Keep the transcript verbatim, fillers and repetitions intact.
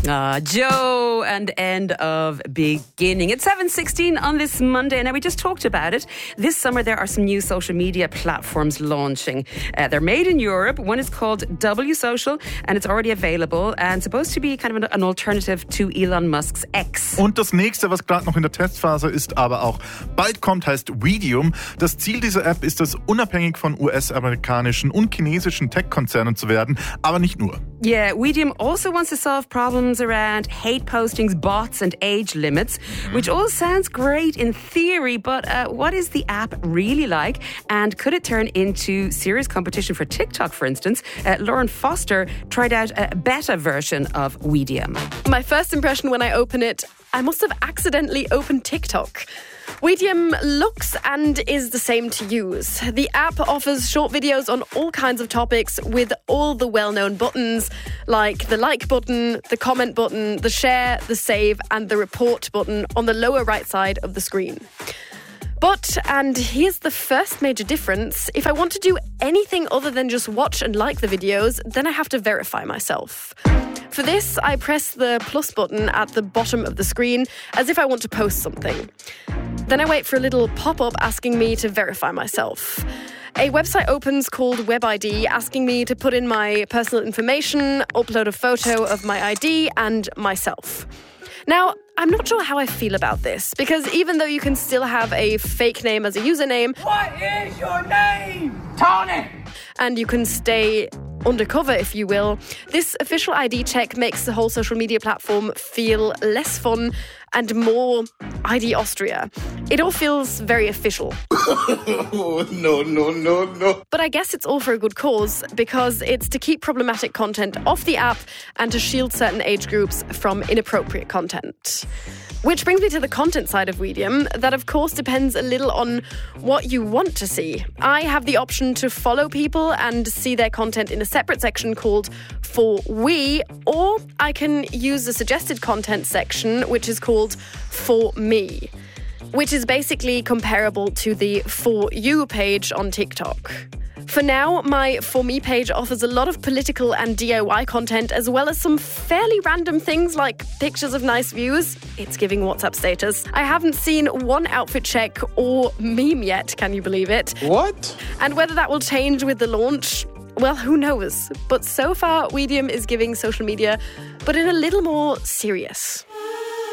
Uh, Joe and End of Beginning. It's seven sixteen on this Monday. Now, we just talked about it. This summer, there are some new social media platforms launching. Uh, they're made in Europe. One is called W Social, and it's already available and supposed to be kind of an, an alternative to Elon Musk's X. Und das nächste, was gerade noch in der Testphase ist, aber auch bald kommt, heißt Videum. Das Ziel dieser App ist es, unabhängig von U S-amerikanischen und chinesischen Tech-Konzernen zu werden, aber nicht nur. Yeah, Videum also wants to solve problems around hate postings, bots and age limits, which all sounds great in theory, but uh, what is the app really like? And could it turn into serious competition for TikTok, for instance? Uh, Lauren Foster tried out a beta version of Videum. My first impression when I open it, I must have accidentally opened TikTok. Videum looks and is the same to use. The app offers short videos on all kinds of topics with all the well-known buttons like the like button, the comment button, the share, the save and the report button on the lower right side of the screen. But, and here's the first major difference, if I want to do anything other than just watch and like the videos, then I have to verify myself. For this, I press the plus button at the bottom of the screen as if I want to post something. Then I wait for a little pop-up asking me to verify myself. A website opens called WebID asking me to put in my personal information, upload a photo of my I D and myself. Now, I'm not sure how I feel about this, because even though you can still have a fake name as a username... What is your name? Tony! And you can stay undercover, if you will, this official I D check makes the whole social media platform feel less fun and more I D Austria. It all feels very official. no, no, no, no. But I guess it's all for a good cause, because it's to keep problematic content off the app and to shield certain age groups from inappropriate content. Which brings me to the content side of Videum. That, of course, depends a little on what you want to see. I have the option to follow people and see their content in a separate section called For We, or I can use the suggested content section, which is called For Me, which is basically comparable to the For You page on TikTok. For now, my For Me page offers a lot of political and D I Y content, as well as some fairly random things like pictures of nice views. It's giving WhatsApp status. I haven't seen one outfit check or meme yet, can you believe it? What? And whether that will change with the launch, well, who knows? But so far, Videum is giving social media, but in a little more serious.